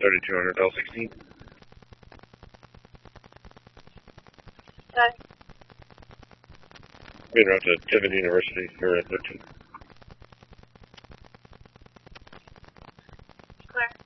3200 L16. Okay. Being route to Tiffin University, here at 13. Clear.